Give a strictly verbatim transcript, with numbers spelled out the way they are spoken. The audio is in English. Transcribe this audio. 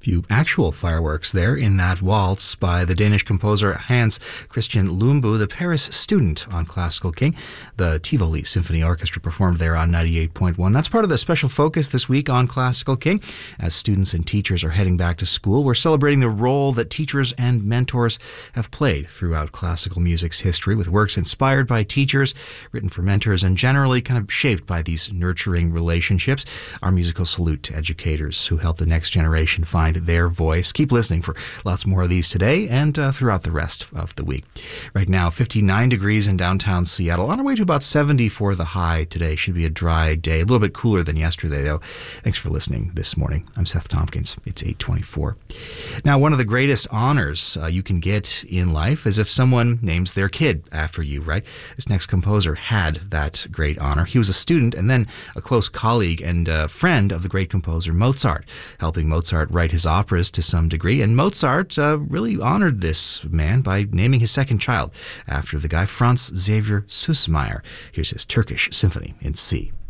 Few actual fireworks there in that waltz by the Danish composer Hans Christian Lumbu, the Paris student on Classical King. The Tivoli Symphony Orchestra performed there on ninety-eight point one. That's part of the special focus this week on Classical King. As students and teachers are heading back to school, we're celebrating the role that teachers and mentors have played throughout classical music's history, with works inspired by teachers, written for mentors, and generally kind of shaped by these nurturing relationships. Our musical salute to educators who help the next generation find their voice. Keep listening for lots more of these today and uh, throughout the rest of the week. Right now, fifty-nine degrees in downtown Seattle. On our way to about seventy for the high today. Should be a dry day. A little bit cooler than yesterday, though. Thanks for listening this morning. I'm Seth Tompkins. It's eight twenty-four. Now, one of the greatest honors uh, you can get in life is if someone names their kid after you, right? This next composer had that great honor. He was a student and then a close colleague and uh, friend of the great composer Mozart, helping Mozart write his operas to some degree. And Mozart uh, really honored this man by naming his second child after the guy Franz Xavier Süssmayr. Here's his Turkish Symphony in C.